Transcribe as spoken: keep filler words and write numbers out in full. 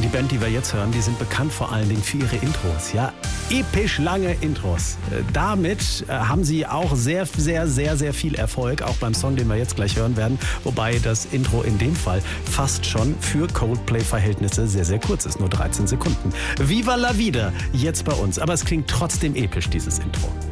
Die Band, die wir jetzt hören, die sind bekannt vor allen Dingen für ihre Intros. Ja, episch lange Intros. Äh, damit äh, haben sie auch sehr, sehr, sehr, sehr viel Erfolg, auch beim Song, den wir jetzt gleich hören werden. Wobei das Intro in dem Fall fast schon für Coldplay-Verhältnisse sehr, sehr kurz ist. Nur dreizehn Sekunden. Viva la vida, jetzt bei uns. Aber es klingt trotzdem episch, dieses Intro.